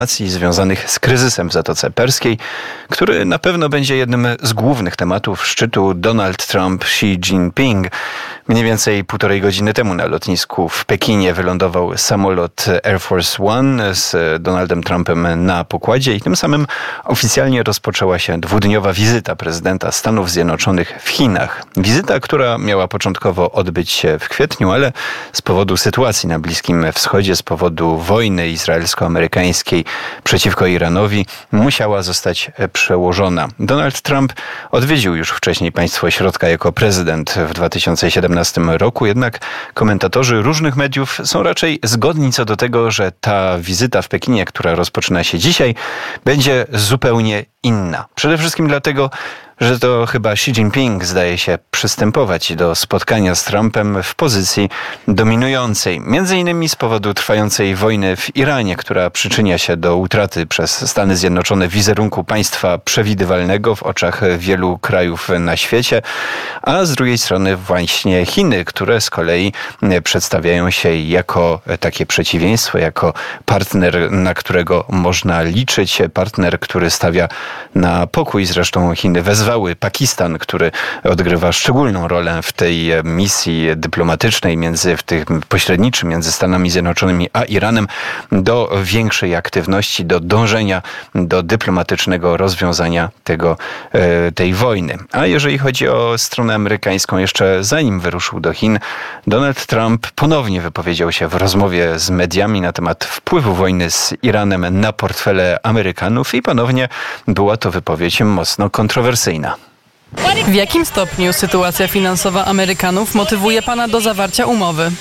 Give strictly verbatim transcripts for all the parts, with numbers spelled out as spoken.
związanych z kryzysem w Zatoce Perskiej, który na pewno będzie jednym z głównych tematów szczytu Donald Trump-Xi Jinping. Mniej więcej półtorej godziny temu na lotnisku w Pekinie wylądował samolot Air Force One z Donaldem Trumpem na pokładzie i tym samym oficjalnie rozpoczęła się dwudniowa wizyta prezydenta Stanów Zjednoczonych w Chinach. Wizyta, która miała początkowo odbyć się w kwietniu, ale z powodu sytuacji na Bliskim Wschodzie, z powodu wojny izraelsko-amerykańskiej przeciwko Iranowi musiała zostać przełożona. Donald Trump odwiedził już wcześniej państwo ośrodka jako prezydent w dwa tysiące siedemnastym roku, jednak komentatorzy różnych mediów są raczej zgodni co do tego, że ta wizyta w Pekinie, która rozpoczyna się dzisiaj, będzie zupełnie inna. Przede wszystkim dlatego, że to chyba Xi Jinping zdaje się przystępować do spotkania z Trumpem w pozycji dominującej. Między innymi z powodu trwającej wojny w Iranie, która przyczynia się do utraty przez Stany Zjednoczone wizerunku państwa przewidywalnego w oczach wielu krajów na świecie, a z drugiej strony właśnie Chiny, które z kolei przedstawiają się jako takie przeciwieństwo, jako partner, na którego można liczyć, partner, który stawia na pokój. Zresztą Chiny wezwały Pakistan, który odgrywa szczególną rolę w tej misji dyplomatycznej między, w tym pośredniczym między Stanami Zjednoczonymi a Iranem, do większej aktywności, do dążenia do dyplomatycznego rozwiązania tego, tej wojny. A jeżeli chodzi o stronę amerykańską, jeszcze zanim wyruszył do Chin, Donald Trump ponownie wypowiedział się w rozmowie z mediami na temat wpływu wojny z Iranem na portfele Amerykanów i ponownie była to wypowiedź mocno kontrowersyjna. W jakim stopniu sytuacja finansowa Amerykanów motywuje pana do zawarcia umowy?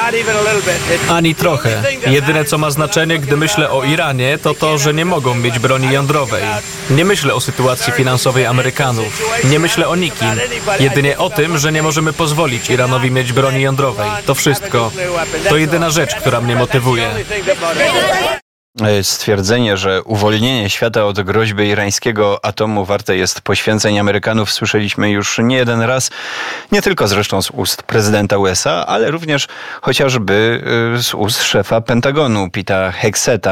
Ani trochę. Jedyne, co ma znaczenie, gdy myślę o Iranie, to to, że nie mogą mieć broni jądrowej. Nie myślę o sytuacji finansowej Amerykanów. Nie myślę o nikim. Jedynie o tym, że nie możemy pozwolić Iranowi mieć broni jądrowej. To wszystko. To jedyna rzecz, która mnie motywuje. Stwierdzenie, że uwolnienie świata od groźby irańskiego atomu warte jest poświęceń Amerykanów, słyszeliśmy już nie jeden raz, nie tylko zresztą z ust prezydenta U S A, ale również chociażby z ust szefa Pentagonu, Peta Hegseta.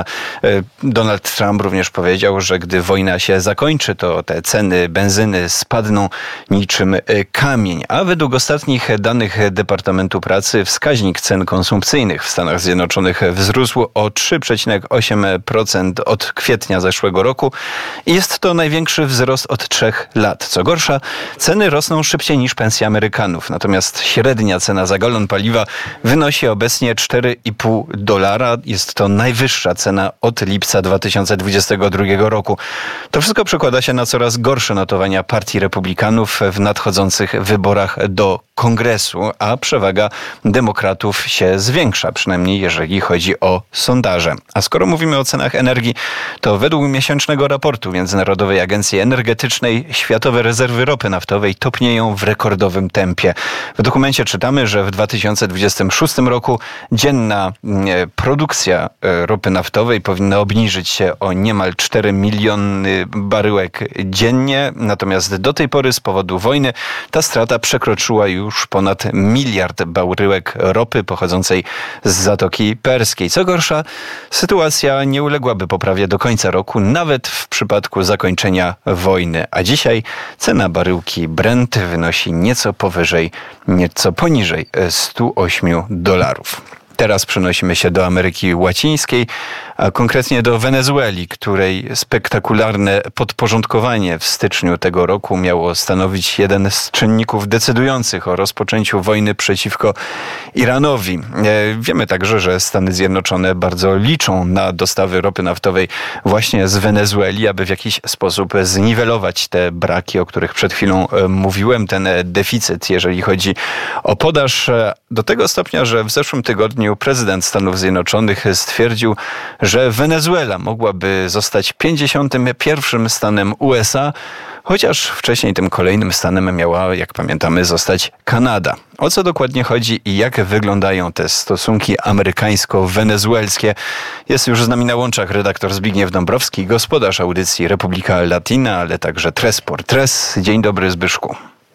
Donald Trump również powiedział, że gdy wojna się zakończy, to te ceny benzyny spadną niczym kamień. A według ostatnich danych Departamentu Pracy wskaźnik cen konsumpcyjnych w Stanach Zjednoczonych wzrósł o trzy przecinek osiem procent od kwietnia zeszłego roku i jest to największy wzrost od trzech lat. Co gorsza, ceny rosną szybciej niż pensje Amerykanów. Natomiast średnia cena za galon paliwa wynosi obecnie cztery i pół dolara. Jest to najwyższa cena od lipca dwa tysiące dwudziestego drugiego roku. To wszystko przekłada się na coraz gorsze notowania partii Republikanów w nadchodzących wyborach do Kongresu, a przewaga demokratów się zwiększa, przynajmniej jeżeli chodzi o sondaże. A skoro mówimy o cenach energii, to według miesięcznego raportu Międzynarodowej Agencji Energetycznej światowe rezerwy ropy naftowej topnieją w rekordowym tempie. W dokumencie czytamy, że w dwa tysiące dwudziestym szóstym roku dzienna produkcja ropy naftowej powinna obniżyć się o niemal cztery miliony baryłek dziennie, natomiast do tej pory z powodu wojny ta strata przekroczyła już ponad miliard baryłek ropy pochodzącej z Zatoki Perskiej. Co gorsza, sytuacja nie uległaby poprawie do końca roku, nawet w przypadku zakończenia wojny. A dzisiaj cena baryłki Brent wynosi nieco powyżej, nieco poniżej stu ośmiu dolarów. Teraz przenosimy się do Ameryki Łacińskiej, a konkretnie do Wenezueli, której spektakularne podporządkowanie w styczniu tego roku miało stanowić jeden z czynników decydujących o rozpoczęciu wojny przeciwko Iranowi. Wiemy także, że Stany Zjednoczone bardzo liczą na dostawy ropy naftowej właśnie z Wenezueli, aby w jakiś sposób zniwelować te braki, o których przed chwilą mówiłem, ten deficyt, jeżeli chodzi o podaż, do tego stopnia, że w zeszłym tygodniu prezydent Stanów Zjednoczonych stwierdził, że Wenezuela mogłaby zostać pięćdziesiątym pierwszym stanem U S A, chociaż wcześniej tym kolejnym stanem miała, jak pamiętamy, zostać Kanada. O co dokładnie chodzi i jak wyglądają te stosunki amerykańsko-wenezuelskie? Jest już z nami na łączach redaktor Zbigniew Dąbrowski, gospodarz audycji Republika Latina, ale także Tres por Tres. Dzień dobry, Zbyszku.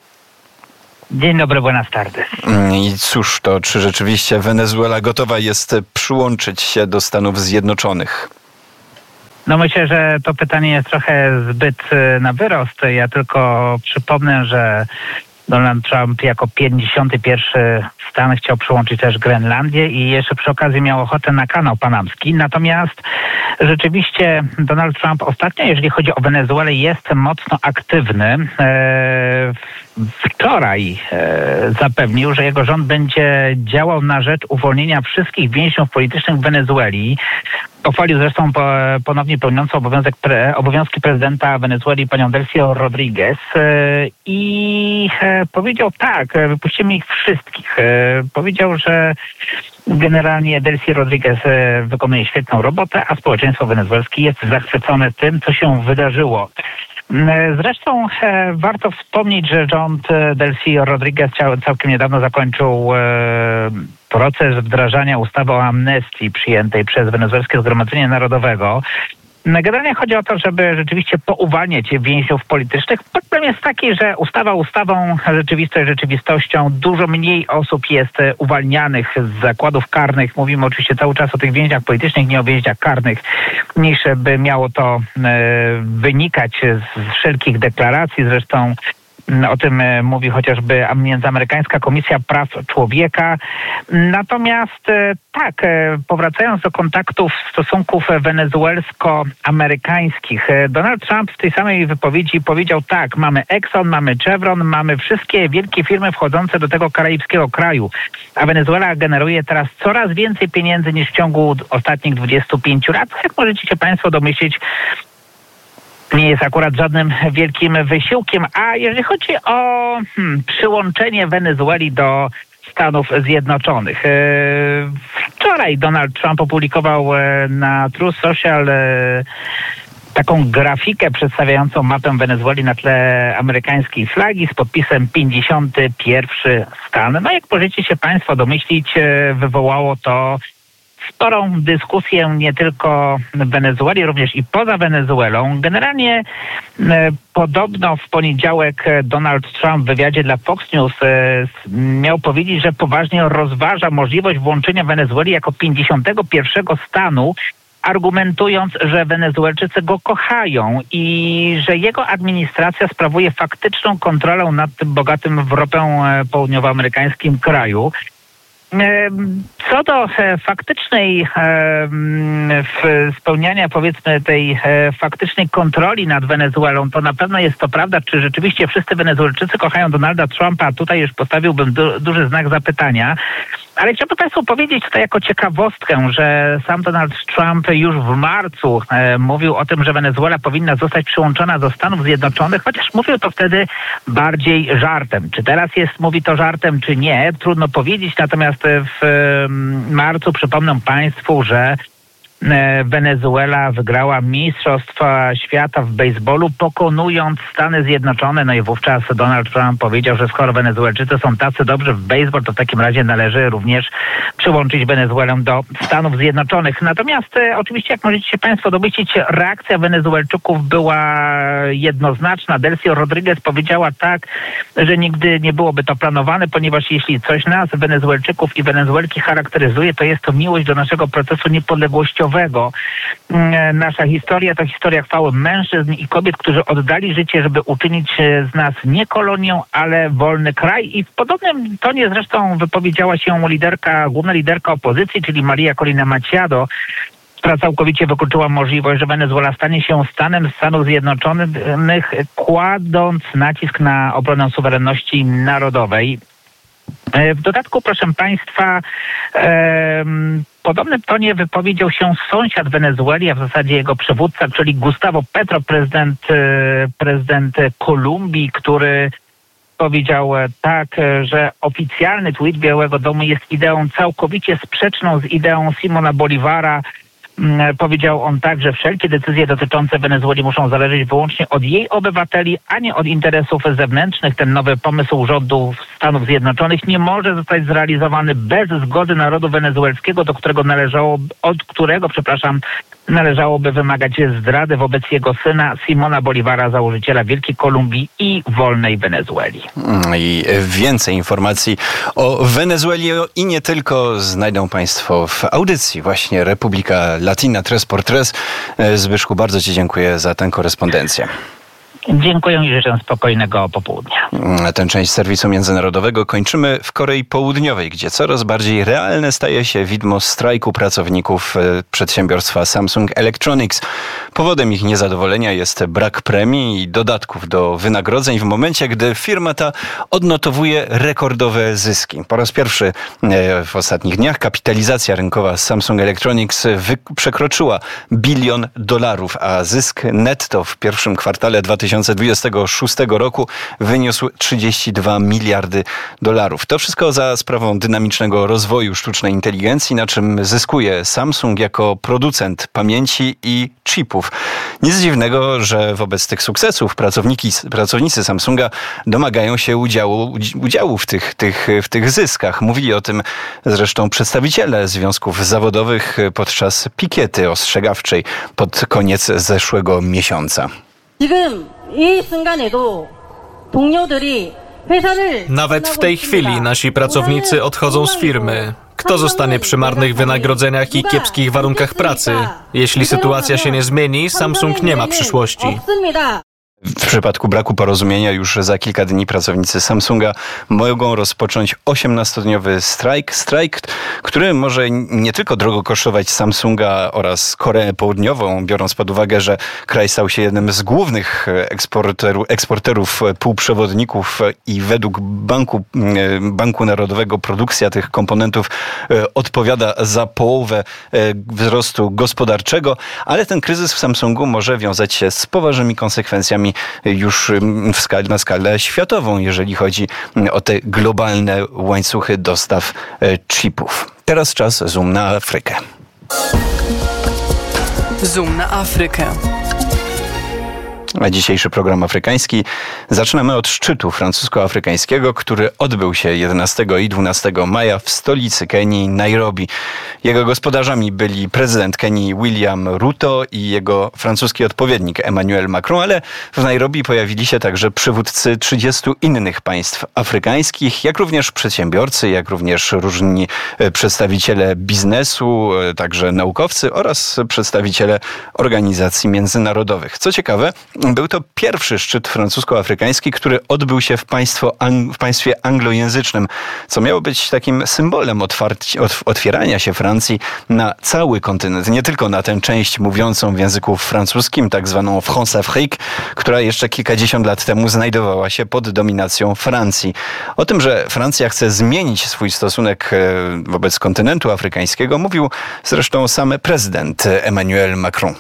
Dzień dobry, buenas tardes. I cóż to, czy rzeczywiście Wenezuela gotowa jest przyłączyć się do Stanów Zjednoczonych? No myślę, że to pytanie jest trochę zbyt na wyrost. Ja tylko przypomnę, że Donald Trump jako pięćdziesiąty pierwszy stan chciał przyłączyć też Grenlandię i jeszcze przy okazji miał ochotę na kanał panamski. Natomiast rzeczywiście Donald Trump ostatnio, jeżeli chodzi o Wenezuelę, jest mocno aktywny. Wczoraj zapewnił, że jego rząd będzie działał na rzecz uwolnienia wszystkich więźniów politycznych w Wenezueli. Pochwalił zresztą ponownie pełniącą obowiązek pre, obowiązki prezydenta Wenezueli panią Delcio Rodriguez i powiedział tak, wypuścimy ich wszystkich. Powiedział, że generalnie Delcy Rodriguez wykonuje świetną robotę, a społeczeństwo wenezuelskie jest zachwycone tym, co się wydarzyło. Zresztą e, warto wspomnieć, że rząd Delcy Rodriguez całkiem niedawno zakończył e, proces wdrażania ustawy o amnestii przyjętej przez Wenezuelskie Zgromadzenie Narodowego. Generalnie chodzi o to, żeby rzeczywiście pouwalniać więźniów politycznych. Problem jest taki, że ustawa ustawą, rzeczywistość rzeczywistością, dużo mniej osób jest uwalnianych z zakładów karnych. Mówimy oczywiście cały czas o tych więźniach politycznych, nie o więźniach karnych, niż by miało to e, wynikać z wszelkich deklaracji. Zresztą o tym mówi chociażby Międzyamerykańska Komisja Praw Człowieka. Natomiast tak, powracając do kontaktów, stosunków wenezuelsko-amerykańskich, Donald Trump w tej samej wypowiedzi powiedział tak, mamy Exxon, mamy Chevron, mamy wszystkie wielkie firmy wchodzące do tego karaibskiego kraju, a Wenezuela generuje teraz coraz więcej pieniędzy niż w ciągu ostatnich dwudziestu pięciu lat. Jak możecie się państwo domyślić, nie jest akurat żadnym wielkim wysiłkiem. A jeżeli chodzi o hmm, przyłączenie Wenezueli do Stanów Zjednoczonych. Wczoraj Donald Trump opublikował na Truth Social taką grafikę przedstawiającą mapę Wenezueli na tle amerykańskiej flagi z podpisem pięćdziesiąty pierwszy stan. No jak możecie się państwo domyślić, wywołało to sporą dyskusję nie tylko w Wenezueli, również i poza Wenezuelą. Generalnie e, podobno w poniedziałek Donald Trump w wywiadzie dla Fox News e, miał powiedzieć, że poważnie rozważa możliwość włączenia Wenezueli jako pięćdziesiątego pierwszego stanu, argumentując, że Wenezuelczycy go kochają i że jego administracja sprawuje faktyczną kontrolę nad tym bogatym w ropę południowoamerykańskim kraju. Co do faktycznej spełniania, powiedzmy, tej faktycznej kontroli nad Wenezuelą, to na pewno jest to prawda, czy rzeczywiście wszyscy Wenezuelczycy kochają Donalda Trumpa. Tutaj już postawiłbym du- duży znak zapytania. Ale chciałbym państwu powiedzieć tutaj jako ciekawostkę, że sam Donald Trump już w marcu e, mówił o tym, że Wenezuela powinna zostać przyłączona do Stanów Zjednoczonych, chociaż mówił to wtedy bardziej żartem. Czy teraz jest, mówi to żartem, czy nie, trudno powiedzieć. Natomiast w e, marcu przypomnę państwu, że Wenezuela wygrała Mistrzostwa Świata w bejsbolu, pokonując Stany Zjednoczone. No i wówczas Donald Trump powiedział, że skoro Wenezuelczycy są tacy dobrzy w bejsbol, to w takim razie należy również przyłączyć Wenezuelę do Stanów Zjednoczonych. Natomiast e, oczywiście, jak możecie się państwo domyślić, reakcja Wenezuelczyków była jednoznaczna. Delcy Rodriguez powiedziała tak, że nigdy nie byłoby to planowane, ponieważ jeśli coś nas, Wenezuelczyków i Wenezuelki charakteryzuje, to jest to miłość do naszego procesu niepodległościowego. Nasza historia to historia chwały mężczyzn i kobiet, którzy oddali życie, żeby uczynić z nas nie kolonię, ale wolny kraj. I w podobnym tonie zresztą wypowiedziała się liderka, główna liderka opozycji, czyli Maria Corina Machado, która całkowicie wykluczyła możliwość, że Wenezuela stanie się stanem Stanów Zjednoczonych, kładąc nacisk na obronę suwerenności narodowej. W dodatku, proszę państwa, w podobnym tonie wypowiedział się sąsiad Wenezueli, a w zasadzie jego przywódca, czyli Gustavo Petro, prezydent, prezydent Kolumbii, który powiedział tak, że oficjalny tweet Białego Domu jest ideą całkowicie sprzeczną z ideą Simona Bolivara. Powiedział on tak, że wszelkie decyzje dotyczące Wenezueli muszą zależeć wyłącznie od jej obywateli, a nie od interesów zewnętrznych. Ten nowy pomysł rządu Stanów Zjednoczonych nie może zostać zrealizowany bez zgody narodu wenezuelskiego, do którego należało, od którego, przepraszam, należałoby wymagać zdrady wobec jego syna Simona Bolivara, założyciela Wielkiej Kolumbii i wolnej Wenezueli. I więcej informacji o Wenezueli i nie tylko znajdą Państwo w audycji właśnie Republika Latina Tres por Tres. Zbyszku, bardzo Ci dziękuję za tę korespondencję. Dziękuję i życzę spokojnego popołudnia. Tę część serwisu międzynarodowego kończymy w Korei Południowej, gdzie coraz bardziej realne staje się widmo strajku pracowników przedsiębiorstwa Samsung Electronics. Powodem ich niezadowolenia jest brak premii i dodatków do wynagrodzeń w momencie, gdy firma ta odnotowuje rekordowe zyski. Po raz pierwszy w ostatnich dniach kapitalizacja rynkowa Samsung Electronics wy- przekroczyła bilion dolarów, a zysk netto w pierwszym kwartale dwa tysiące dwudziestego szóstego roku wyniósł trzydzieści dwa miliardy dolarów. To wszystko za sprawą dynamicznego rozwoju sztucznej inteligencji, na czym zyskuje Samsung jako producent pamięci i chipów. Nic dziwnego, że wobec tych sukcesów pracowniki, pracownicy Samsunga domagają się udziału, udziału w, tych, tych, w tych zyskach. Mówili o tym zresztą przedstawiciele związków zawodowych podczas pikiety ostrzegawczej pod koniec zeszłego miesiąca. Nawet w tej chwili nasi pracownicy odchodzą z firmy. Kto zostanie przy marnych wynagrodzeniach i kiepskich warunkach pracy? Jeśli sytuacja się nie zmieni, Samsung nie ma przyszłości. W przypadku braku porozumienia już za kilka dni pracownicy Samsunga mogą rozpocząć osiemnastodniowy strajk. Strajk, który może nie tylko drogo kosztować Samsunga oraz Koreę Południową, biorąc pod uwagę, że kraj stał się jednym z głównych eksporterów, eksporterów półprzewodników i według Banku, Banku Narodowego produkcja tych komponentów odpowiada za połowę wzrostu gospodarczego, ale ten kryzys w Samsungu może wiązać się z poważnymi konsekwencjami już w skali, na skalę światową, jeżeli chodzi o te globalne łańcuchy dostaw chipów. Teraz czas zoom na Afrykę. Zoom na Afrykę. A dzisiejszy program afrykański zaczynamy od szczytu francusko-afrykańskiego, który odbył się jedenastego i dwunastego maja w stolicy Kenii, Nairobi. Jego gospodarzami byli prezydent Kenii William Ruto i jego francuski odpowiednik Emmanuel Macron, ale w Nairobi pojawili się także przywódcy trzydziestu innych państw afrykańskich, jak również przedsiębiorcy, jak również różni przedstawiciele biznesu, także naukowcy oraz przedstawiciele organizacji międzynarodowych. Co ciekawe, był to pierwszy szczyt francusko-afrykański, który odbył się w, państwo, w państwie anglojęzycznym, co miało być takim symbolem otwarci- otwierania się Francji na cały kontynent, nie tylko na tę część mówiącą w języku francuskim, tak zwaną France-Afrique, która jeszcze kilkadziesiąt lat temu znajdowała się pod dominacją Francji. O tym, że Francja chce zmienić swój stosunek wobec kontynentu afrykańskiego, mówił zresztą sam prezydent Emmanuel Macron.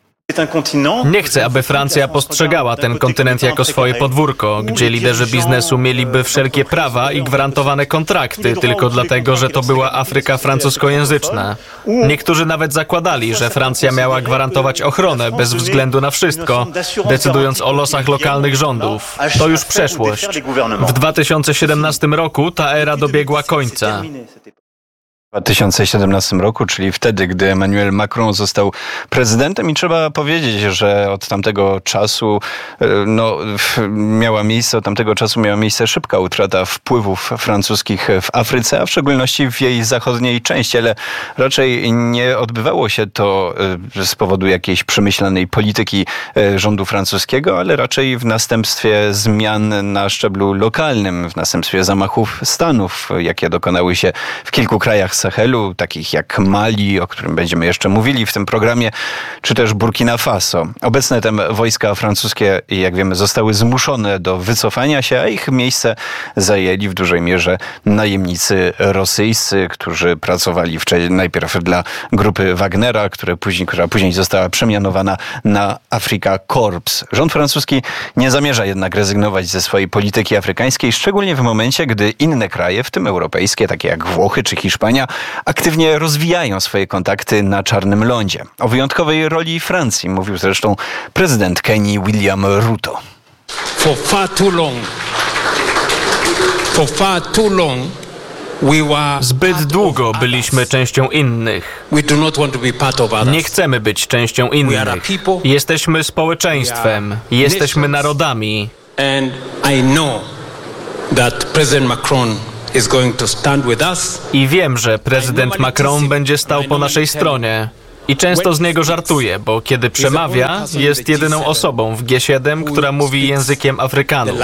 Nie chcę, aby Francja postrzegała ten kontynent jako swoje podwórko, gdzie liderzy biznesu mieliby wszelkie prawa i gwarantowane kontrakty tylko dlatego, że to była Afryka francuskojęzyczna. Niektórzy nawet zakładali, że Francja miała gwarantować ochronę bez względu na wszystko, decydując o losach lokalnych rządów. To już przeszłość. W dwa tysiące siedemnastym roku ta era dobiegła końca. W dwa tysiące siedemnastym roku, czyli wtedy, gdy Emmanuel Macron został prezydentem i trzeba powiedzieć, że od tamtego czasu no, miała miejsce, od tamtego czasu miała miejsce szybka utrata wpływów francuskich w Afryce, a w szczególności w jej zachodniej części, ale raczej nie odbywało się to z powodu jakiejś przemyślanej polityki rządu francuskiego, ale raczej w następstwie zmian na szczeblu lokalnym, w następstwie zamachów stanów, jakie dokonały się w kilku krajach Sahelu, takich jak Mali, o którym będziemy jeszcze mówili w tym programie, czy też Burkina Faso. Obecne tam wojska francuskie, jak wiemy, zostały zmuszone do wycofania się, a ich miejsce zajęli w dużej mierze najemnicy rosyjscy, którzy pracowali wcześniej najpierw dla grupy Wagnera, które później, która później została przemianowana na Afrika Korps. Rząd francuski nie zamierza jednak rezygnować ze swojej polityki afrykańskiej, szczególnie w momencie, gdy inne kraje, w tym europejskie, takie jak Włochy czy Hiszpania, aktywnie rozwijają swoje kontakty na Czarnym Lądzie. O wyjątkowej roli Francji mówił zresztą prezydent Kenii William Ruto. For far too long, for far too long, Zbyt długo byliśmy częścią innych. Nie chcemy być częścią innych. Jesteśmy społeczeństwem. Jesteśmy narodami. I wiem, że prezydent Macron będzie stał po naszej stronie. I często z niego żartuję, bo kiedy przemawia, jest jedyną osobą w G siedem, która mówi językiem Afrykanów.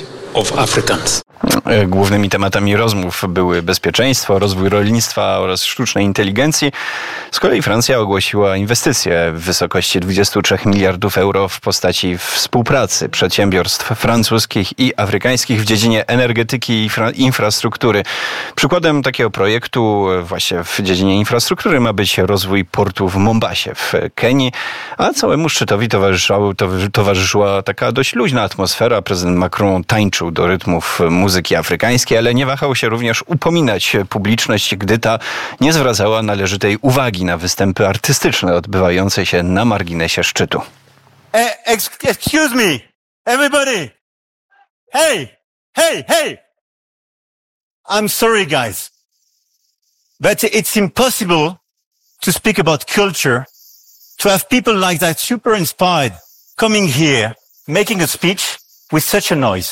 Głównymi tematami rozmów były bezpieczeństwo, rozwój rolnictwa oraz sztucznej inteligencji. Z kolei Francja ogłosiła inwestycje w wysokości dwudziestu trzech miliardów euro w postaci współpracy przedsiębiorstw francuskich i afrykańskich w dziedzinie energetyki i infrastruktury. Przykładem takiego projektu właśnie w dziedzinie infrastruktury ma być rozwój portu w Mombasie w Kenii, a całemu szczytowi towarzyszyła, towarzyszyła taka dość luźna atmosfera. Prezydent Macron tańczył do rytmów muzyki afrykańskiej, ale nie wahał się również upominać publiczność, gdy ta nie zwracała należytej uwagi na występy artystyczne odbywające się na marginesie szczytu. Excuse me, everybody! Hey, hey, hey! I'm sorry, guys, but it's impossible to speak about culture, to have people like that super inspired coming here, making a speech with such a noise.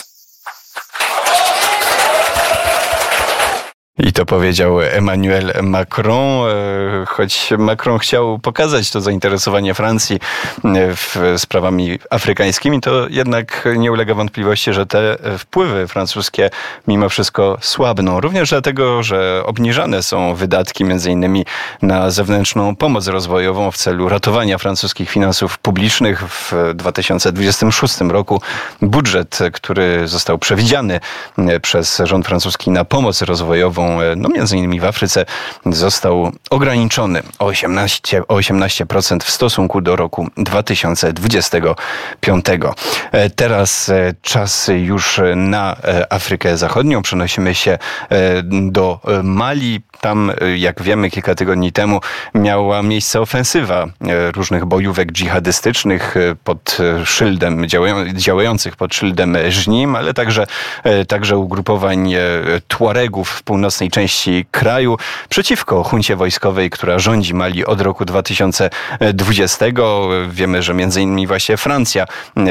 I to powiedział Emmanuel Macron, choć Macron chciał pokazać to zainteresowanie Francji w sprawami afrykańskimi, to jednak nie ulega wątpliwości, że te wpływy francuskie mimo wszystko słabną. Również dlatego, że obniżane są wydatki między innymi na zewnętrzną pomoc rozwojową w celu ratowania francuskich finansów publicznych. W dwa tysiące dwudziestym szóstym roku budżet, który został przewidziany przez rząd francuski na pomoc rozwojową, no między innymi w Afryce, został ograniczony o osiemnaście procent w stosunku do roku dwa tysiące dwudziestego piątego. Teraz czas już na Afrykę Zachodnią. Przenosimy się do Mali. Tam, jak wiemy, kilka tygodni temu miała miejsce ofensywa różnych bojówek dżihadystycznych pod szyldem, działających pod szyldem Żnim, ale także, także ugrupowań Tuaregów w północnej części kraju przeciwko huncie wojskowej, która rządzi Mali od roku dwa tysiące dwudziestego. Wiemy, że między innymi właśnie Francja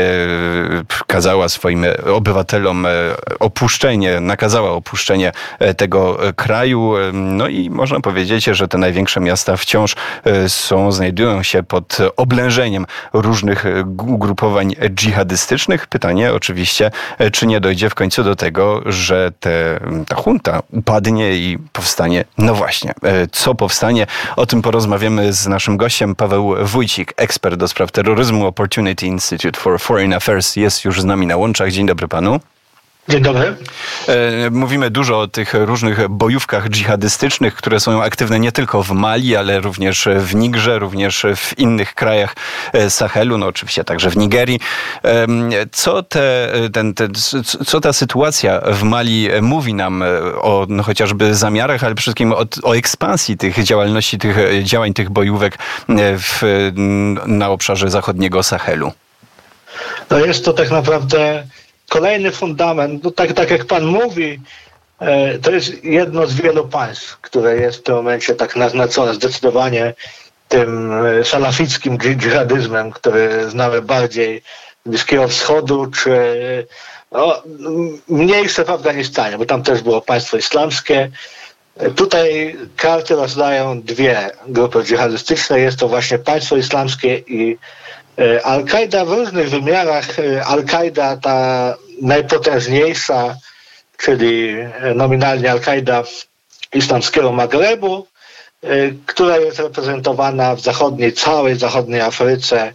kazała swoim obywatelom opuszczenie, nakazała opuszczenie tego kraju. No i można powiedzieć, że te największe miasta wciąż są, znajdują się pod oblężeniem różnych ugrupowań dżihadystycznych. Pytanie oczywiście, czy nie dojdzie w końcu do tego, że te, ta junta upadnie i powstanie. No właśnie, co powstanie? O tym porozmawiamy z naszym gościem. Paweł Wójcik, ekspert do spraw terroryzmu, Opportunity Institute for Foreign Affairs, jest już z nami na łączach. Dzień dobry panu. Dzień dobry. Mówimy dużo o tych różnych bojówkach dżihadystycznych, które są aktywne nie tylko w Mali, ale również w Nigrze, również w innych krajach Sahelu, no oczywiście także w Nigerii. Co, te, ten, te, co ta sytuacja w Mali mówi nam o no, chociażby zamiarach, ale przede wszystkim o, o ekspansji tych działalności, tych działań tych bojówek w, na obszarze zachodniego Sahelu? No jest to tak naprawdę kolejny fundament, no tak, tak jak pan mówi, e, to jest jedno z wielu państw, które jest w tym momencie tak naznaczone zdecydowanie tym salafickim dżihadyzmem, który znamy bardziej z Bliskiego Wschodu, czy no, mniejsze w Afganistanie, bo tam też było państwo islamskie. Tutaj karty rozdają dwie grupy dżihadystyczne, jest to właśnie państwo islamskie i Al-Kaida w różnych wymiarach. Al-Kaida ta najpotężniejsza, czyli nominalnie Al-Kaida islamskiego Magrebu, która jest reprezentowana w zachodniej, całej zachodniej Afryce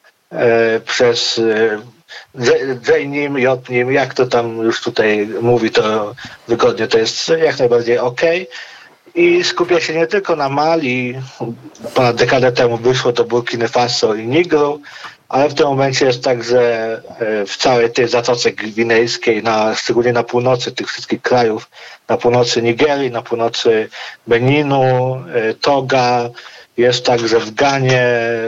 przez J-Nim, J-Nim, jak to tam już tutaj mówi, to wygodnie, to jest jak najbardziej okej. I skupia się nie tylko na Mali, ponad dekadę temu wyszło do Burkiny Faso i Nigru, ale w tym momencie jest także w całej tej Zatoce Gwinejskiej, na, szczególnie na północy tych wszystkich krajów, na północy Nigerii, na północy Beninu, Toga, jest także w Ganie,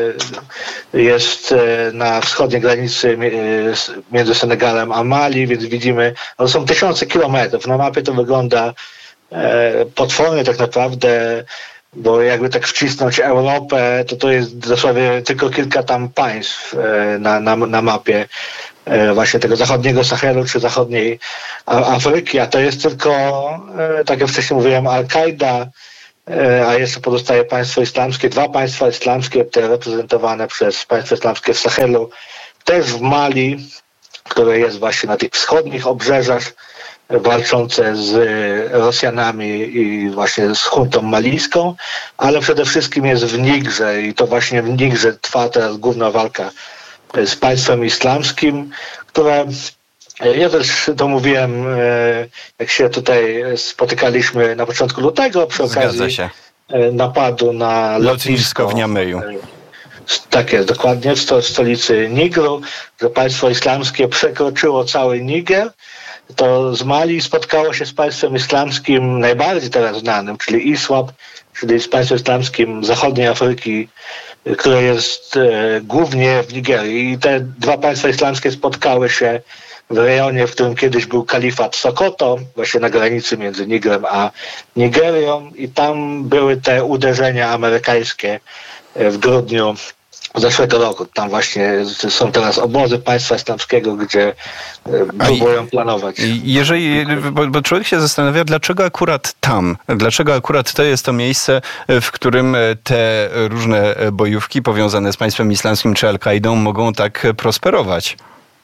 jest na wschodniej granicy między Senegalem a Mali, więc widzimy, no są tysiące kilometrów. Na mapie to wygląda potworny tak naprawdę, bo jakby tak wcisnąć Europę, to to jest dosłownie tylko kilka tam państw na, na, na mapie właśnie tego zachodniego Sahelu czy zachodniej Afryki, a to jest tylko, tak jak wcześniej mówiłem, Al-Kaida, a jeszcze pozostaje państwo islamskie, dwa państwa islamskie, te reprezentowane przez państwo islamskie w Sahelu, też w Mali, które jest właśnie na tych wschodnich obrzeżach, walczące z Rosjanami i właśnie z juntą malijską, ale przede wszystkim jest w Nigrze i to właśnie w Nigrze trwa teraz główna walka z państwem islamskim, które, ja też to mówiłem, jak się tutaj spotykaliśmy na początku lutego przy okazji się. napadu na lotnisko w Niameyju. Tak jest, dokładnie, w stolicy Nigru, że państwo islamskie przekroczyło cały Niger. To z Mali spotkało się z państwem islamskim najbardziej teraz znanym, czyli ISWAP, czyli z państwem islamskim zachodniej Afryki, które jest e, głównie w Nigerii. I te dwa państwa islamskie spotkały się w rejonie, w którym kiedyś był kalifat Sokoto, właśnie na granicy między Nigrem a Nigerią, i tam były te uderzenia amerykańskie w grudniu zeszłego roku. Tam właśnie są teraz obozy państwa islamskiego, gdzie próbują planować. Jeżeli, bo, bo człowiek się zastanawia, dlaczego akurat tam? Dlaczego akurat to jest to miejsce, w którym te różne bojówki powiązane z państwem islamskim czy Al-Kaidą mogą tak prosperować?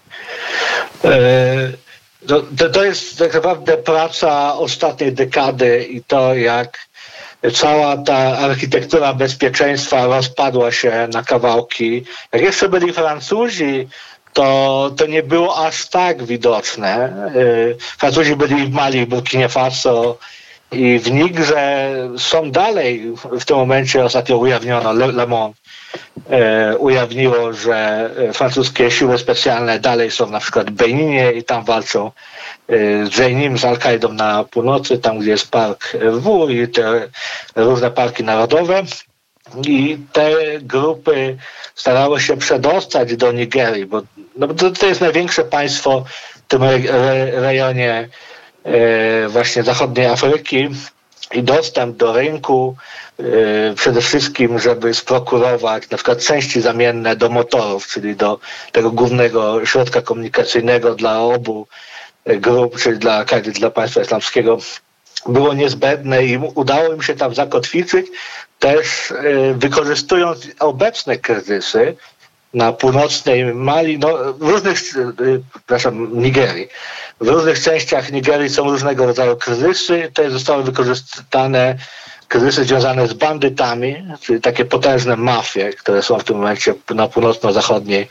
To, to jest tak naprawdę praca ostatniej dekady i to, jak cała ta architektura bezpieczeństwa rozpadła się na kawałki. Jak jeszcze byli Francuzi, to, to nie było aż tak widoczne. Francuzi byli w Mali, w Burkinie Faso i w Nigrze. Są dalej, w tym momencie ostatnio ujawniono, Le, Le Monde e, ujawniło, że francuskie siły specjalne dalej są na przykład w Beninie i tam walczą z Dżejnim, z Al-Kaidą na północy, tam gdzie jest park W i te różne parki narodowe. I te grupy starały się przedostać do Nigerii, bo no, to, to jest największe państwo w tym re, rejonie e, właśnie zachodniej Afryki i dostęp do rynku e, przede wszystkim, żeby sprokurować na przykład części zamienne do motorów, czyli do tego głównego środka komunikacyjnego dla obu grup, czyli dla Al-Kaidy, dla państwa islamskiego, było niezbędne i udało im się tam zakotwiczyć, też wykorzystując obecne kryzysy na północnej Mali, no w różnych, przepraszam, Nigerii. W różnych częściach Nigerii są różnego rodzaju kryzysy, te zostały wykorzystane kryzysy związane z bandytami, czyli takie potężne mafie, które są w tym momencie na północno-zachodniej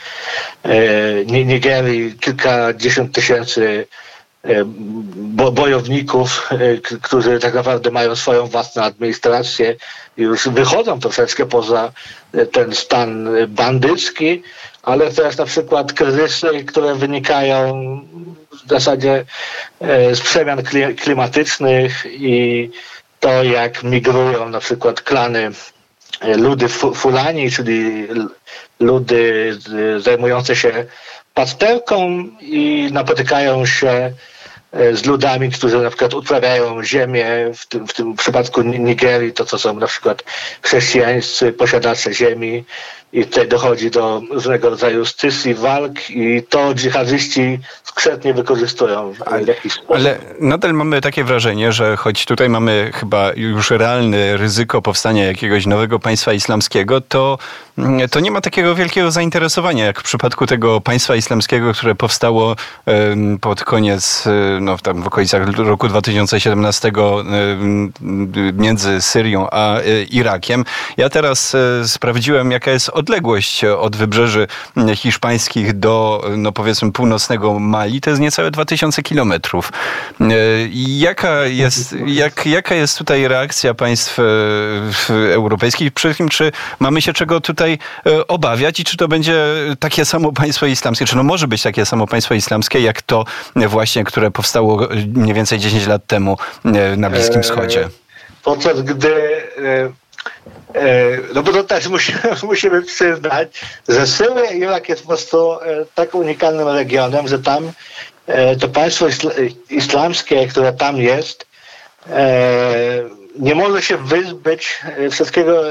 Nigerii, kilkadziesiąt tysięcy bojowników, którzy tak naprawdę mają swoją własną administrację i już wychodzą troszeczkę poza ten stan bandycki, ale też na przykład kryzysy, które wynikają w zasadzie z przemian klimatycznych i to, jak migrują na przykład klany ludy Fulani, czyli ludy zajmujące się pasterką i napotykają się z ludami, którzy na przykład uprawiają ziemię, w tym, w tym przypadku Nigerii, to co są na przykład chrześcijańscy posiadacze ziemi i tutaj dochodzi do różnego rodzaju stysji, walk i to dżihadyści skrzętnie wykorzystują w jakiś sposób. Ale nadal mamy takie wrażenie, że choć tutaj mamy chyba już realne ryzyko powstania jakiegoś nowego państwa islamskiego, to, to nie ma takiego wielkiego zainteresowania, jak w przypadku tego państwa islamskiego, które powstało pod koniec, no tam w okolicach roku dwa tysiące siedemnastego między Syrią a Irakiem. Ja teraz sprawdziłem, jaka jest odległość od wybrzeży hiszpańskich do, no powiedzmy, północnego Mali. To jest niecałe dwa tysiące kilometrów. Jaka jest, jak, jaka jest tutaj reakcja państw europejskich? Przede wszystkim, czy mamy się czego tutaj obawiać i czy to będzie takie samo państwo islamskie, czy no może być takie samo państwo islamskie, jak to właśnie, które powstało mniej więcej dziesięć lat temu na Bliskim Wschodzie? Podczas gdy no bo to też musimy, musimy przyznać, że Syria i Irak jest po prostu tak unikalnym regionem, że tam to państwo islamskie, które tam jest, nie może się wyzbyć wszystkiego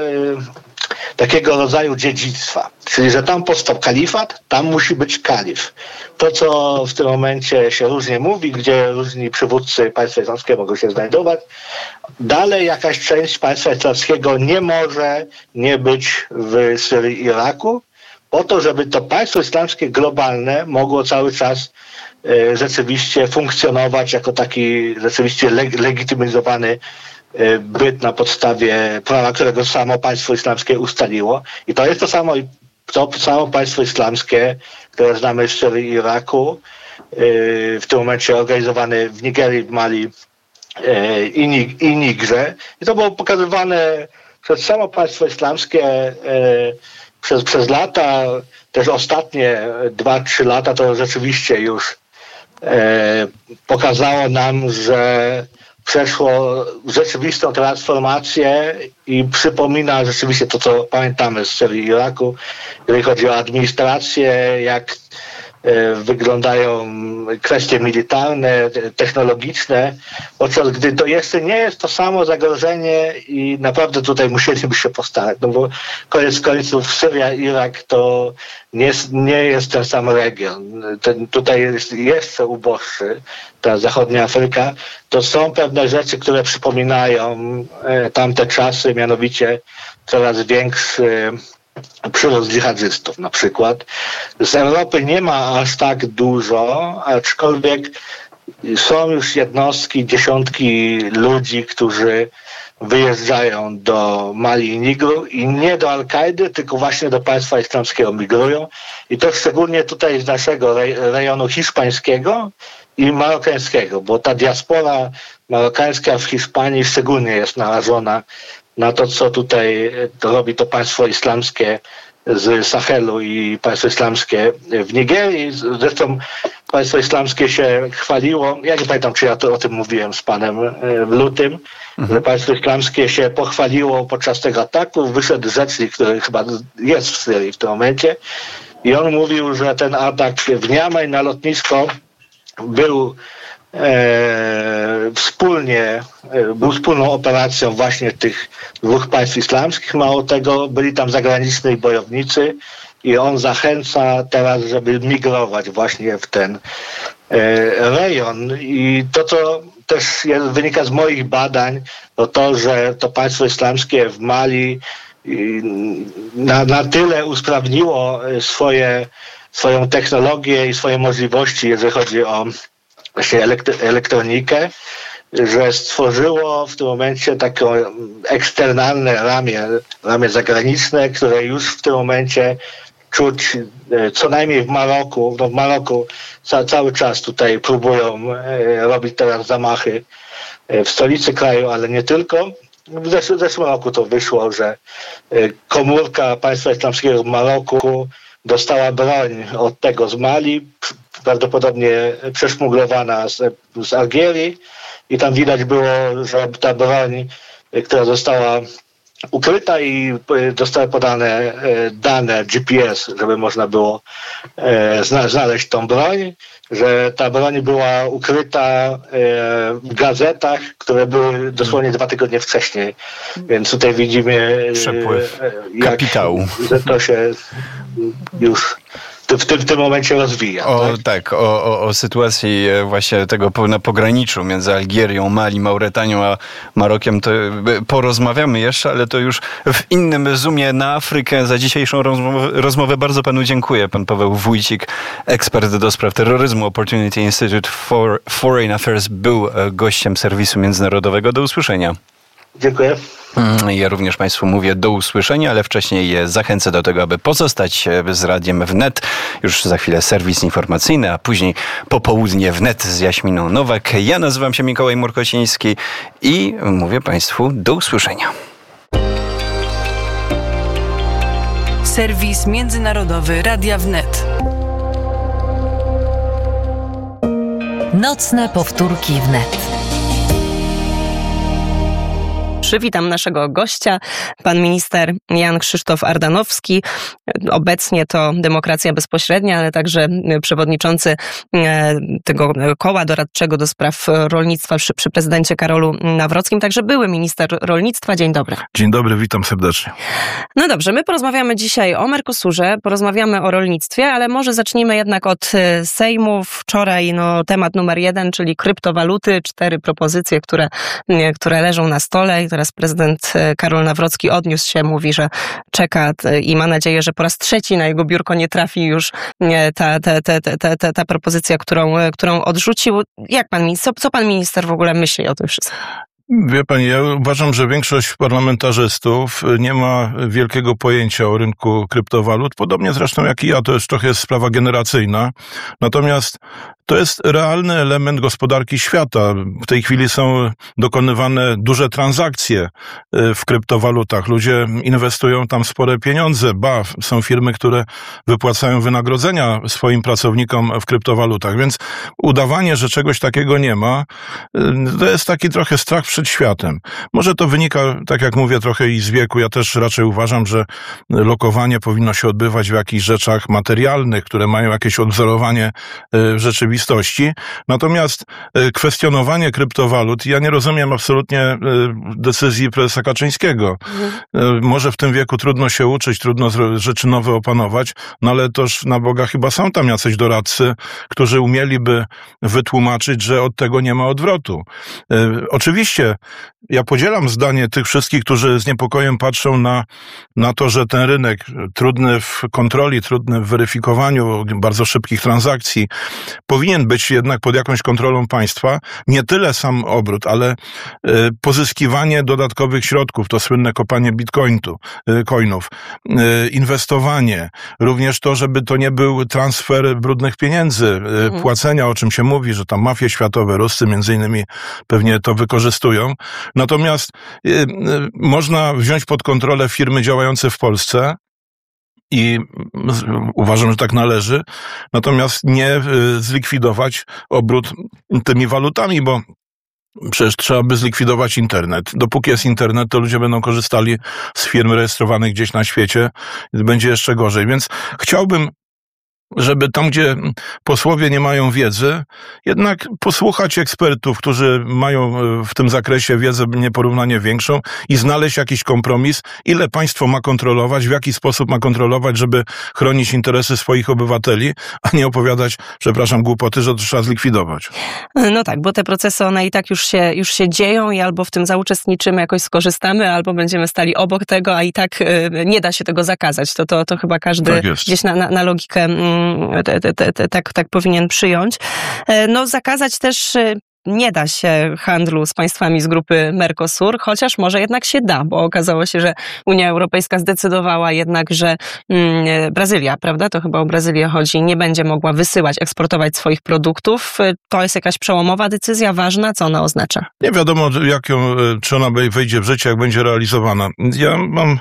takiego rodzaju dziedzictwa. Czyli, że tam powstał kalifat, tam musi być kalif. To, co w tym momencie się różnie mówi, gdzie różni przywódcy państwa islamskiego mogą się znajdować, dalej jakaś część państwa islamskiego nie może nie być w Syrii i Iraku, po to, żeby to państwo islamskie globalne mogło cały czas e, rzeczywiście funkcjonować jako taki rzeczywiście leg- legitymizowany e, byt na podstawie prawa, którego samo państwo islamskie ustaliło. I to jest to samo, to samo państwo islamskie, które znamy w Syrii i Iraku, e, w tym momencie organizowane w Nigerii, w Mali e, i, Nig- i Nigrze. I to było pokazywane przez samo państwo islamskie e, Przez, przez lata, też ostatnie dwa, trzy lata, to rzeczywiście już e, pokazało nam, że przeszło rzeczywistą transformację i przypomina rzeczywiście to, co pamiętamy z Syrii i Iraku, jeżeli chodzi o administrację, jak e, wyglądają kwestie militarne, technologiczne, podczas gdy to jeszcze nie jest to samo zagrożenie i naprawdę tutaj musieliby się postarać, no bo koniec końców Syria i Irak to nie, nie jest ten sam region. Ten, tutaj jest jeszcze uboższy, ta zachodnia Afryka. To są pewne rzeczy, które przypominają e, tamte czasy, mianowicie coraz większy przyrost dżihadystów na przykład. Z Europy nie ma aż tak dużo, aczkolwiek są już jednostki, dziesiątki ludzi, którzy wyjeżdżają do Mali i Nigru i nie do Al-Kaidy, tylko właśnie do państwa islamskiego migrują. I to szczególnie tutaj z naszego rejonu hiszpańskiego i marokańskiego, bo ta diaspora marokańska w Hiszpanii szczególnie jest narażona na to, co tutaj robi to państwo islamskie z Sahelu i państwo islamskie w Nigerii. Zresztą państwo islamskie się chwaliło, ja nie pamiętam, czy ja to o tym mówiłem z panem w lutym, mhm. że państwo islamskie się pochwaliło podczas tego ataku. Wyszedł rzecznik, który chyba jest w Syrii w tym momencie i on mówił, że ten atak w Niamey na lotnisko był E, wspólnie, e, był wspólną operacją właśnie tych dwóch państw islamskich. Mało tego, byli tam zagraniczni bojownicy i on zachęca teraz, żeby migrować właśnie w ten e, rejon. I to, co też jest, wynika z moich badań, to to, że to państwo islamskie w Mali na, na tyle usprawniło swoje, swoją technologię i swoje możliwości, jeżeli chodzi o właśnie elektronikę, że stworzyło w tym momencie takie eksternalne ramię, ramię zagraniczne, które już w tym momencie czuć co najmniej w Maroku. No w Maroku ca, cały czas tutaj próbują e, robić teraz zamachy w stolicy kraju, ale nie tylko. W zeszłym, w zeszłym roku to wyszło, że e, komórka państwa islamskiego w Maroku dostała broń od tego z Mali, prawdopodobnie przeszmuglowana z, z Algierii i tam widać było, że ta broń, która została ukryta i zostały podane dane G P S, żeby można było znaleźć tą broń, że ta broń była ukryta w gazetach, które były dosłownie dwa tygodnie wcześniej. Więc tutaj widzimy przepływ jak, kapitału. Że to się już w tym, w tym momencie rozwija. O, tak, tak o, o, o sytuacji właśnie tego na pograniczu między Algierią, Mali, Mauretanią a Marokiem to porozmawiamy jeszcze, ale to już w innym zoomie na Afrykę. Za dzisiejszą rozmowę, rozmowę bardzo panu dziękuję. Pan Paweł Wójcik, ekspert do spraw terroryzmu, Opportunity Institute for Foreign Affairs, był gościem serwisu międzynarodowego. Do usłyszenia. Dziękuję. Ja również Państwu mówię do usłyszenia, ale wcześniej zachęcę do tego, aby pozostać z Radiem Wnet. Już za chwilę serwis informacyjny, a później popołudnie Wnet z Jaśminą Nowak. Ja nazywam się Mikołaj Murkociński i mówię Państwu do usłyszenia. Serwis międzynarodowy Radia Wnet. Nocne powtórki Wnet. trzy. Witam naszego gościa, pan minister Jan Krzysztof Ardanowski. Obecnie to Demokracja Bezpośrednia, ale także przewodniczący tego koła doradczego do spraw rolnictwa przy, przy prezydencie Karolu Nawrockim, także były minister rolnictwa. Dzień dobry. Dzień dobry, witam serdecznie. No dobrze, my porozmawiamy dzisiaj o Mercosurze, porozmawiamy o rolnictwie, ale może zacznijmy jednak od Sejmu. Wczoraj no, temat numer jeden, czyli kryptowaluty, cztery propozycje, które, które leżą na stole i teraz prezydent Karol Nawrocki odniósł się, mówi, że czeka i ma nadzieję, że po raz trzeci na jego biurko nie trafi już ta, ta, ta, ta, ta, ta propozycja, którą, którą odrzucił. Jak pan, co, co pan minister w ogóle myśli o tym wszystkim? Wie pani, ja uważam, że większość parlamentarzystów nie ma wielkiego pojęcia o rynku kryptowalut, podobnie zresztą jak i ja, to jest trochę sprawa generacyjna. Natomiast to jest realny element gospodarki świata. W tej chwili są dokonywane duże transakcje w kryptowalutach. Ludzie inwestują tam spore pieniądze. Ba, są firmy, które wypłacają wynagrodzenia swoim pracownikom w kryptowalutach. Więc udawanie, że czegoś takiego nie ma, to jest taki trochę strach przed światem. Może to wynika, tak jak mówię, trochę i z wieku. Ja też raczej uważam, że lokowanie powinno się odbywać w jakichś rzeczach materialnych, które mają jakieś odwzorowanie w rzeczywistości. Natomiast kwestionowanie kryptowalut, ja nie rozumiem absolutnie decyzji prezesa Kaczyńskiego. Mhm. Może w tym wieku trudno się uczyć, trudno rzeczy nowe opanować, no ale toż na Boga chyba są tam jacyś doradcy, którzy umieliby wytłumaczyć, że od tego nie ma odwrotu. Oczywiście ja podzielam zdanie tych wszystkich, którzy z niepokojem patrzą na, na to, że ten rynek trudny w kontroli, trudny w weryfikowaniu bardzo szybkich transakcji powinien być jednak pod jakąś kontrolą państwa. Nie tyle sam obrót, ale y, pozyskiwanie dodatkowych środków, to słynne kopanie bitcoinu, y, coinów, y, inwestowanie, również to, żeby to nie był transfer brudnych pieniędzy, y, mhm. płacenia, o czym się mówi, że tam mafie światowe, Ruscy między innymi pewnie to wykorzystują. Natomiast y, y, można wziąć pod kontrolę firmy działające w Polsce, i uważam, że tak należy, natomiast nie zlikwidować obrót tymi walutami, bo przecież trzeba by zlikwidować internet. Dopóki jest internet, to ludzie będą korzystali z firm rejestrowanych gdzieś na świecie, będzie jeszcze gorzej. Więc chciałbym, żeby tam, gdzie posłowie nie mają wiedzy, jednak posłuchać ekspertów, którzy mają w tym zakresie wiedzę nieporównanie większą i znaleźć jakiś kompromis, ile państwo ma kontrolować, w jaki sposób ma kontrolować, żeby chronić interesy swoich obywateli, a nie opowiadać, przepraszam, głupoty, że to trzeba zlikwidować. No tak, bo te procesy, one i tak już się, już się dzieją i albo w tym zauczestniczymy, jakoś skorzystamy, albo będziemy stali obok tego, a i tak y, nie da się tego zakazać. To, to, to chyba każdy tak gdzieś na, na, na logikę Te, te, te, te, tak, tak powinien przyjąć. No zakazać też nie da się handlu z państwami z grupy Mercosur, chociaż może jednak się da, bo okazało się, że Unia Europejska zdecydowała jednak, że mm, Brazylia, prawda, to chyba o Brazylię chodzi, nie będzie mogła wysyłać, eksportować swoich produktów. To jest jakaś przełomowa decyzja, ważna? Co ona oznacza? Nie wiadomo, jak ją, czy ona wejdzie w życie, jak będzie realizowana. Ja mam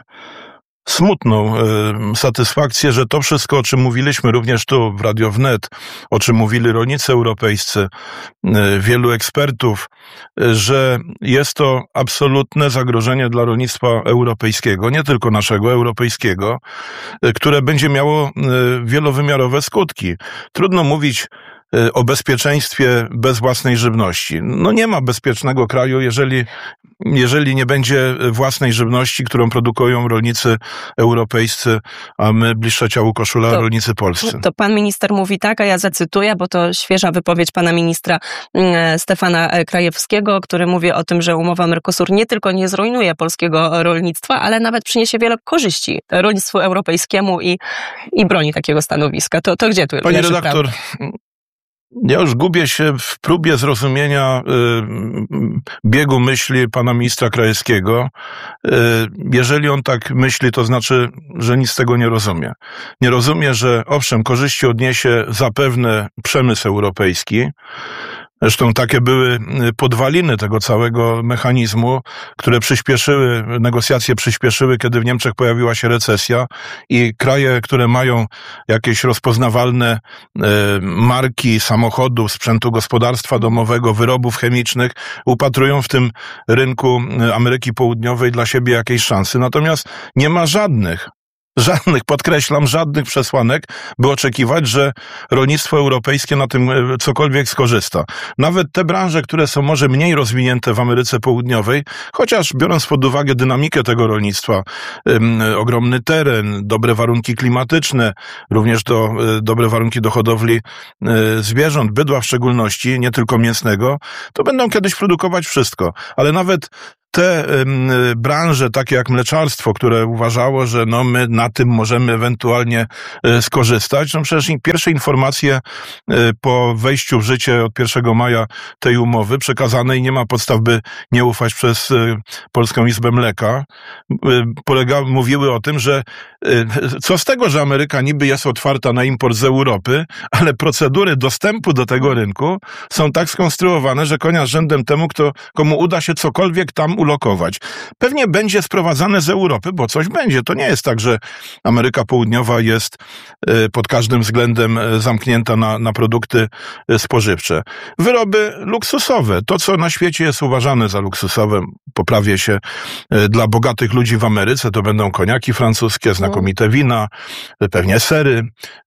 smutną y, satysfakcję, że to wszystko, o czym mówiliśmy również tu w Radio Wnet, o czym mówili rolnicy europejscy, y, wielu ekspertów, y, że jest to absolutne zagrożenie dla rolnictwa europejskiego, nie tylko naszego, europejskiego, y, które będzie miało y, wielowymiarowe skutki. Trudno mówić o bezpieczeństwie bez własnej żywności. No nie ma bezpiecznego kraju, jeżeli, jeżeli nie będzie własnej żywności, którą produkują rolnicy europejscy, a my bliższa ciału koszula to, rolnicy polscy. To pan minister mówi tak, a ja zacytuję, bo to świeża wypowiedź pana ministra Stefana Krajewskiego, który mówi o tym, że umowa Mercosur nie tylko nie zrujnuje polskiego rolnictwa, ale nawet przyniesie wiele korzyści rolnictwu europejskiemu i, i broni takiego stanowiska. To, to gdzie tu Pani redaktor, prawda? Ja już gubię się w próbie zrozumienia y, biegu myśli pana ministra Krajewskiego. Y, jeżeli on tak myśli, to znaczy, że nic z tego nie rozumie. Nie rozumie, że owszem, korzyści odniesie zapewne przemysł europejski, Zresztą takie były podwaliny tego całego mechanizmu, które przyspieszyły, negocjacje przyspieszyły, kiedy w Niemczech pojawiła się recesja i kraje, które mają jakieś rozpoznawalne marki samochodów, sprzętu gospodarstwa domowego, wyrobów chemicznych, upatrują w tym rynku Ameryki Południowej dla siebie jakiejś szansy. Natomiast nie ma żadnych Żadnych, podkreślam, żadnych przesłanek, by oczekiwać, że rolnictwo europejskie na tym cokolwiek skorzysta. Nawet te branże, które są może mniej rozwinięte w Ameryce Południowej, chociaż biorąc pod uwagę dynamikę tego rolnictwa, ym, ogromny teren, dobre warunki klimatyczne, również do, y, dobre warunki do hodowli y, zwierząt, bydła w szczególności, nie tylko mięsnego, to będą kiedyś produkować wszystko. Ale nawet te y, branże, takie jak mleczarstwo, które uważało, że no my na tym możemy ewentualnie y, skorzystać, no przecież pierwsze informacje y, po wejściu w życie od pierwszego maja tej umowy przekazanej, nie ma podstaw, by nie ufać, przez y, Polską Izbę Mleka, y, polega, mówiły o tym, że y, co z tego, że Ameryka niby jest otwarta na import z Europy, ale procedury dostępu do tego rynku są tak skonstruowane, że konia z rzędem temu, kto, komu uda się cokolwiek tam ulokować. Pewnie będzie sprowadzane z Europy, bo coś będzie. To nie jest tak, że Ameryka Południowa jest pod każdym względem zamknięta na, na produkty spożywcze. Wyroby luksusowe. To, co na świecie jest uważane za luksusowe, poprawię się, dla bogatych ludzi w Ameryce, to będą koniaki francuskie, znakomite wina, pewnie sery,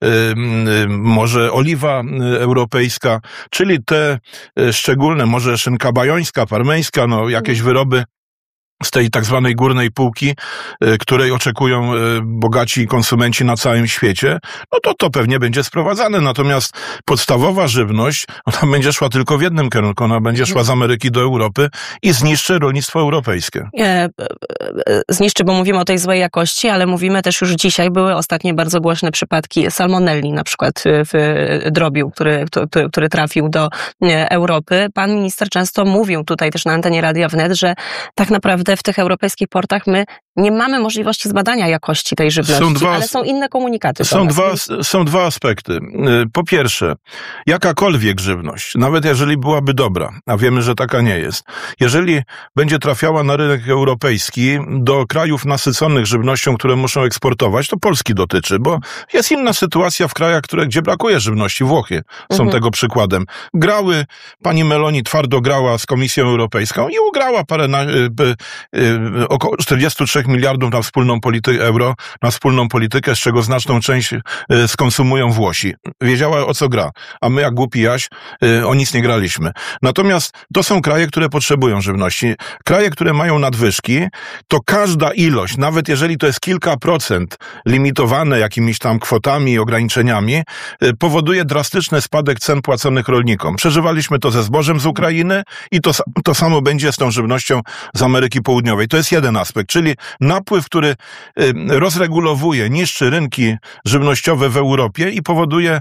może oliwa europejska, czyli te szczególne, może szynka bajońska, parmeńska, no jakieś wyroby z tej tak zwanej górnej półki, której oczekują bogaci konsumenci na całym świecie, no to to pewnie będzie sprowadzane. Natomiast podstawowa żywność, ona będzie szła tylko w jednym kierunku. Ona będzie szła z Ameryki do Europy i zniszczy rolnictwo europejskie. E, zniszczy, bo mówimy o tej złej jakości, ale mówimy też już dzisiaj, były ostatnie bardzo głośne przypadki salmonelli, na przykład w drobiu, który, który, który trafił do Europy. Pan minister często mówił tutaj też na antenie Radia Wnet, że tak naprawdę w tych europejskich portach my nie mamy możliwości zbadania jakości tej żywności, są dwa, ale są inne komunikaty. Są dwa, są dwa aspekty. Po pierwsze, jakakolwiek żywność, nawet jeżeli byłaby dobra, a wiemy, że taka nie jest, jeżeli będzie trafiała na rynek europejski do krajów nasyconych żywnością, które muszą eksportować, to Polski dotyczy, bo jest inna sytuacja w krajach, które, gdzie brakuje żywności. Włochy są mhm. tego przykładem. Grały, pani Meloni twardo grała z Komisją Europejską i ugrała parę na, y, y, y, około czterdzieści trzy miliardów na wspólną politykę euro, na wspólną politykę, z czego znaczną część y, skonsumują Włosi. Wiedziała, o co gra. A my, jak głupi Jaś, y, o nic nie graliśmy. Natomiast to są kraje, które potrzebują żywności. Kraje, które mają nadwyżki, to każda ilość, nawet jeżeli to jest kilka procent limitowane jakimiś tam kwotami, ograniczeniami, y, powoduje drastyczny spadek cen płaconych rolnikom. Przeżywaliśmy to ze zbożem z Ukrainy i to, to samo będzie z tą żywnością z Ameryki Południowej. To jest jeden aspekt, czyli napływ, który rozregulowuje, niszczy rynki żywnościowe w Europie i powoduje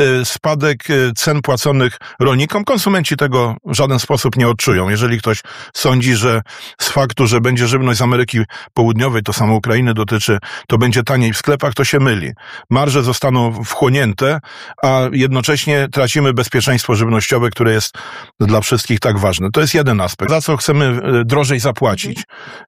spadek cen płaconych rolnikom. Konsumenci tego w żaden sposób nie odczują. Jeżeli ktoś sądzi, że z faktu, że będzie żywność z Ameryki Południowej, to samo Ukrainy dotyczy, to będzie taniej w sklepach, to się myli. Marże zostaną wchłonięte, a jednocześnie tracimy bezpieczeństwo żywnościowe, które jest dla wszystkich tak ważne. To jest jeden aspekt. Za co chcemy drożej zapłacić?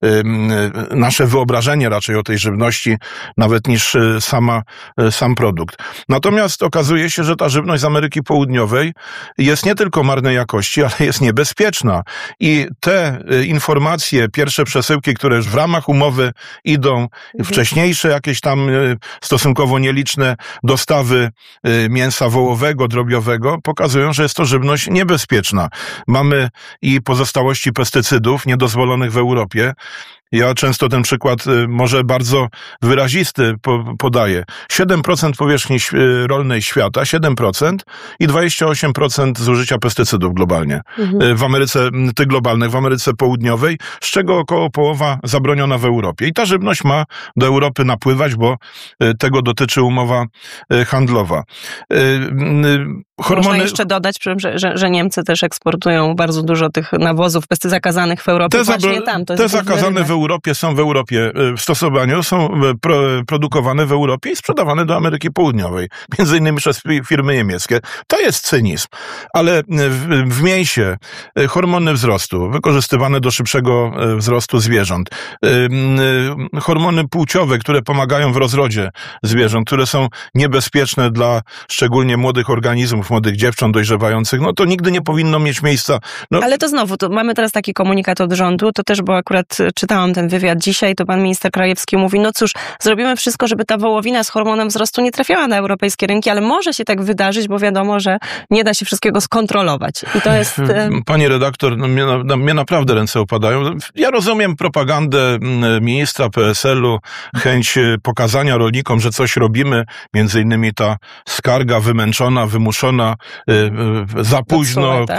Nasze wyobrażenie raczej o tej żywności, nawet niż sama, sam produkt. Natomiast okazuje się, że ta żywność z Ameryki Południowej jest nie tylko marnej jakości, ale jest niebezpieczna. I te informacje, pierwsze przesyłki, które już w ramach umowy idą, wcześniejsze jakieś tam stosunkowo nieliczne dostawy mięsa wołowego, drobiowego, pokazują, że jest to żywność niebezpieczna. Mamy i pozostałości pestycydów niedozwolonych w Europie. Ja często ten przykład może bardzo wyrazisty podaję. siedem procent powierzchni rolnej świata, siedem procent i dwadzieścia osiem procent zużycia pestycydów globalnie. Mhm. W Ameryce, tych globalnych, w Ameryce Południowej, z czego około połowa zabroniona w Europie. I ta żywność ma do Europy napływać, bo tego dotyczy umowa handlowa. Hormony... Można jeszcze dodać, że, że, że Niemcy też eksportują bardzo dużo tych nawozów zakazanych w Europie. Te, właśnie zabro... tam. To te jest zakazane w Europie są w Europie w stosowaniu, są pro, produkowane w Europie i sprzedawane do Ameryki Południowej. Między innymi przez firmy niemieckie. To jest cynizm. Ale w, w mięsie hormony wzrostu, wykorzystywane do szybszego wzrostu zwierząt. Hormony płciowe, które pomagają w rozrodzie zwierząt, które są niebezpieczne dla szczególnie młodych organizmów, młodych dziewcząt dojrzewających, no to nigdy nie powinno mieć miejsca. No. Ale to znowu, to mamy teraz taki komunikat od rządu, to też, bo akurat czytałam ten wywiad dzisiaj, to pan minister Krajewski mówi, no cóż, zrobimy wszystko, żeby ta wołowina z hormonem wzrostu nie trafiała na europejskie rynki, ale może się tak wydarzyć, bo wiadomo, że nie da się wszystkiego skontrolować. I to jest... Pani redaktor, no mnie, no, mnie naprawdę ręce opadają. Ja rozumiem propagandę ministra P S L-u, chęć pokazania rolnikom, że coś robimy, między innymi ta skarga wymęczona, wymuszona, za późno, Popsuły, tak?